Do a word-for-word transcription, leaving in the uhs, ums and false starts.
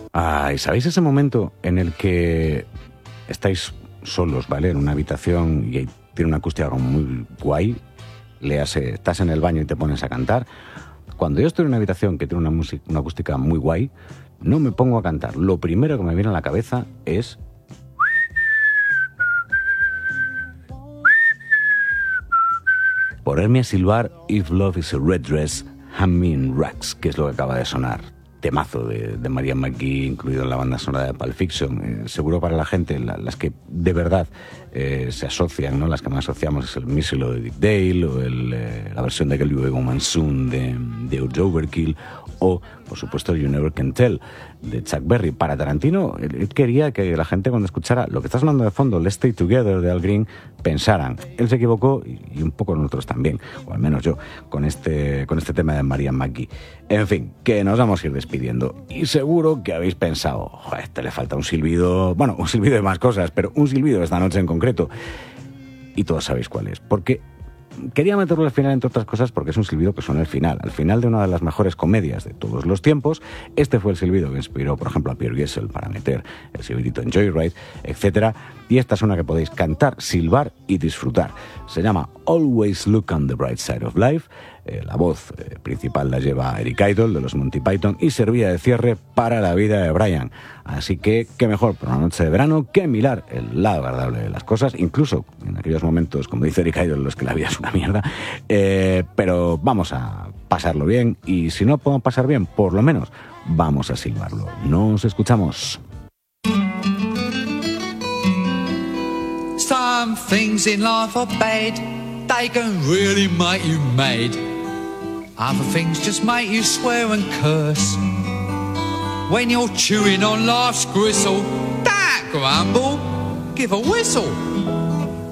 Ay, ¿sabéis ese momento en el que estáis solos, ¿vale? En una habitación y tiene una acústica como muy guay, léase, estás en el baño y te pones a cantar. Cuando yo estoy en una habitación que tiene una, música, una acústica muy guay, no me pongo a cantar. Lo primero que me viene a la cabeza es... ponerme a silbar If Love is a Red Dress, Hand Me in Rags, que es lo que acaba de sonar. Temazo de, de Marian McGee, incluido en la banda sonora de Pulp Fiction. Eh, seguro para la gente, la, las que de verdad eh, se asocian, ¿no? Las que más asociamos es el Missile de Dick Dale, o el, eh, la versión de Girl You Be Gone Soon de, de Overkill, o, por supuesto, You Never Can Tell de Chuck Berry. Para Tarantino, él quería que la gente, cuando escuchara lo que está sonando de fondo, Let's Stay Together de Al Green, pensaran, él se equivocó, y un poco nosotros también, o al menos yo, con este, con este tema de Marian McGee. En fin, que nos vamos a ir despidiendo, y seguro que habéis pensado, joder, a este le falta un silbido, bueno, un silbido de más cosas, pero un silbido esta noche en concreto, y todos sabéis cuál es, porque quería meterlo al final, entre otras cosas, porque es un silbido que suena al final, al final de una de las mejores comedias de todos los tiempos. Este fue el silbido que inspiró, por ejemplo, a Pierre Gessel para meter el silbidito en Joyride, etcétera. Y esta es una que podéis cantar, silbar y disfrutar. Se llama Always Look on the Bright Side of Life. Eh, la voz eh, principal la lleva Eric Idle, de los Monty Python, y servía de cierre para la vida de Brian. Así que, qué mejor por una noche de verano que mirar el lado agradable de las cosas, incluso en aquellos momentos, como dice Eric Idle, en los que la vida es una mierda. Eh, pero vamos a pasarlo bien, y si no podemos pasar bien, por lo menos vamos a silbarlo. Nos escuchamos. Some things in life are bad, they can really make you mad. Other things just make you swear and curse. When you're chewing on life's gristle, don't grumble, give a whistle.